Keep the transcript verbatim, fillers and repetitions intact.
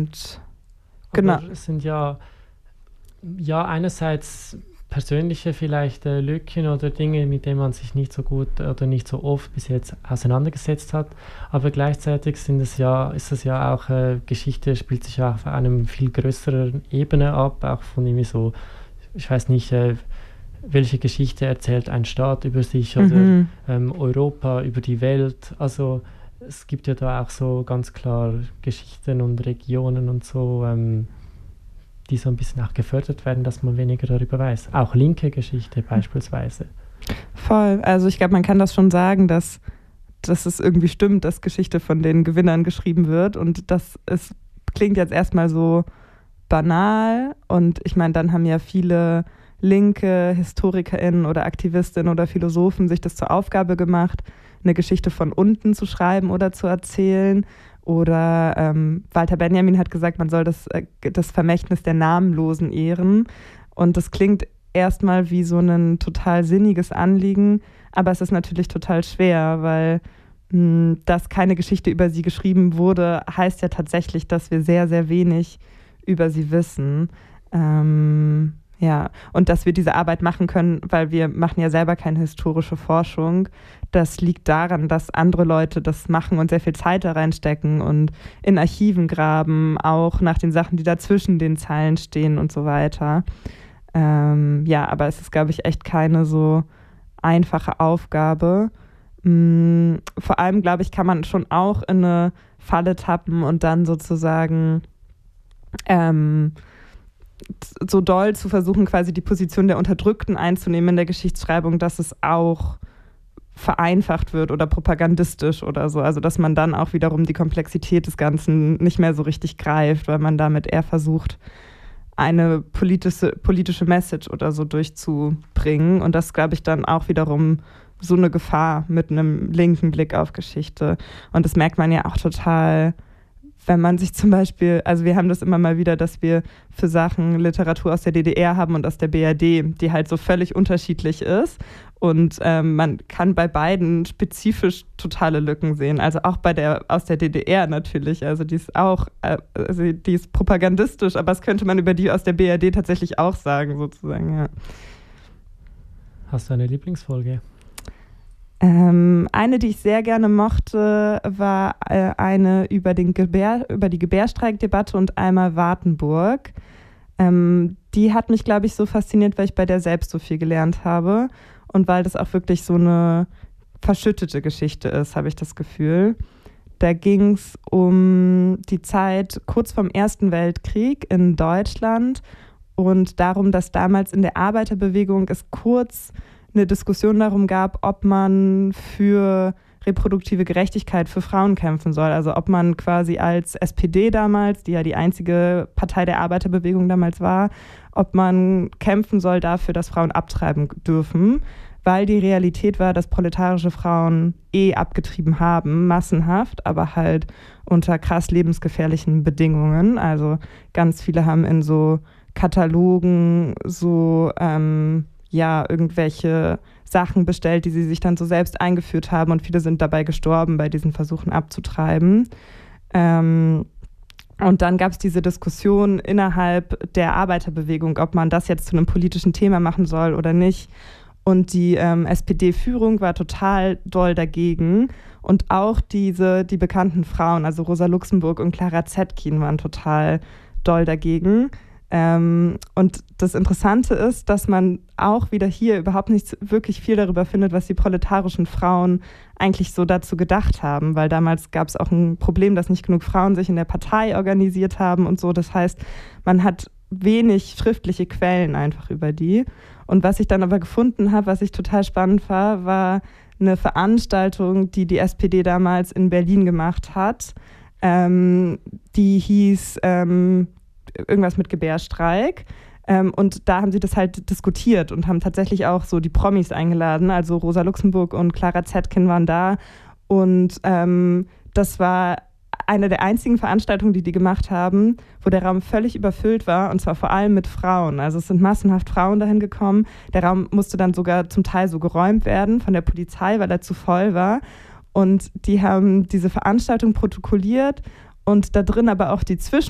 Und genau. Aber es sind ja, ja einerseits persönliche vielleicht äh, Lücken oder Dinge, mit denen man sich nicht so gut oder nicht so oft bis jetzt auseinandergesetzt hat. Aber gleichzeitig sind es ja, ist es ja auch, äh, Geschichte spielt sich ja auf einem viel größeren Ebene ab, auch von irgendwie so, ich weiß nicht, äh, welche Geschichte erzählt ein Staat über sich oder Mhm. ähm, Europa über die Welt. Also es gibt ja da auch so ganz klar Geschichten und Regionen und so, ähm, die so ein bisschen auch gefördert werden, dass man weniger darüber weiß. Auch linke Geschichte beispielsweise. Voll. Also ich glaube, man kann das schon sagen, dass, dass es irgendwie stimmt, dass Geschichte von den Gewinnern geschrieben wird. Und das ist, klingt jetzt erstmal so banal. Und ich meine, dann haben ja viele linke HistorikerInnen oder AktivistInnen oder Philosophen sich das zur Aufgabe gemacht, eine Geschichte von unten zu schreiben oder zu erzählen. Oder ähm, Walter Benjamin hat gesagt, man soll das, äh, das Vermächtnis der Namenlosen ehren. Und das klingt erstmal wie so ein total sinniges Anliegen, aber es ist natürlich total schwer, weil mh, dass keine Geschichte über sie geschrieben wurde, heißt ja tatsächlich, dass wir sehr, sehr wenig über sie wissen. Ähm, ja, und dass wir diese Arbeit machen können, weil wir machen ja selber keine historische Forschung. Das liegt daran, dass andere Leute das machen und sehr viel Zeit da reinstecken und in Archiven graben, auch nach den Sachen, die da zwischen den Zeilen stehen und so weiter. Ähm, ja, aber es ist, glaube ich, echt keine so einfache Aufgabe. Mm, vor allem, glaube ich, kann man schon auch in eine Falle tappen und dann sozusagen ähm, so doll zu versuchen, quasi die Position der Unterdrückten einzunehmen in der Geschichtsschreibung, dass es auch vereinfacht wird oder propagandistisch oder so. Also dass man dann auch wiederum die Komplexität des Ganzen nicht mehr so richtig greift, weil man damit eher versucht, eine politische, politische Message oder so durchzubringen. Und das, glaube ich, dann auch wiederum so eine Gefahr mit einem linken Blick auf Geschichte. Und das merkt man ja auch total, wenn man sich zum Beispiel, also wir haben das immer mal wieder, dass wir für Sachen Literatur aus der D D R haben und aus der B R D, die halt so völlig unterschiedlich ist. Und ähm, man kann bei beiden spezifisch totale Lücken sehen. Also auch bei der aus der D D R natürlich. Also die ist auch, äh, also die ist propagandistisch, aber das könnte man über die aus der B R D tatsächlich auch sagen, sozusagen, ja. Hast du eine Lieblingsfolge? Ähm, eine, die ich sehr gerne mochte, war äh, eine über, den Gebär, über die Gebärstreikdebatte und einmal Wartenburg. Ähm, die hat mich, glaube ich, so fasziniert, weil ich bei der selbst so viel gelernt habe und weil das auch wirklich so eine verschüttete Geschichte ist, habe ich das Gefühl. Da ging es um die Zeit kurz vorm Ersten Weltkrieg in Deutschland und darum, dass damals in der Arbeiterbewegung es kurz eine Diskussion darum gab, ob man für reproduktive Gerechtigkeit für Frauen kämpfen soll. Also ob man quasi als S P D damals, die ja die einzige Partei der Arbeiterbewegung damals war, ob man kämpfen soll dafür, dass Frauen abtreiben dürfen, weil die Realität war, dass proletarische Frauen eh abgetrieben haben, massenhaft, aber halt unter krass lebensgefährlichen Bedingungen. Also ganz viele haben in so Katalogen so ähm, ja, irgendwelche Sachen bestellt, die sie sich dann so selbst eingeführt haben und viele sind dabei gestorben bei diesen Versuchen abzutreiben. Ähm, und dann gab es diese Diskussion innerhalb der Arbeiterbewegung, ob man das jetzt zu einem politischen Thema machen soll oder nicht. Und die ähm, S P D-Führung war total doll dagegen. Und auch diese, die bekannten Frauen, also Rosa Luxemburg und Clara Zetkin, waren total doll dagegen. Ähm, und das Interessante ist, dass man auch wieder hier überhaupt nicht wirklich viel darüber findet, was die proletarischen Frauen eigentlich so dazu gedacht haben, weil damals gab es auch ein Problem, dass nicht genug Frauen sich in der Partei organisiert haben und so. Das heißt, man hat wenig schriftliche Quellen einfach über die. Und was ich dann aber gefunden habe, was ich total spannend war, war eine Veranstaltung, die die S P D damals in Berlin gemacht hat. Ähm, die hieß ähm, irgendwas mit Gebärstreik. Ähm, und da haben sie das halt diskutiert und haben tatsächlich auch so die Promis eingeladen. Also Rosa Luxemburg und Clara Zetkin waren da. Und ähm, das war eine der einzigen Veranstaltungen, die die gemacht haben, wo der Raum völlig überfüllt war, und zwar vor allem mit Frauen. Also es sind massenhaft Frauen dahin gekommen. Der Raum musste dann sogar zum Teil so geräumt werden von der Polizei, weil er zu voll war. Und die haben diese Veranstaltung protokolliert und da drin aber auch die Zwischen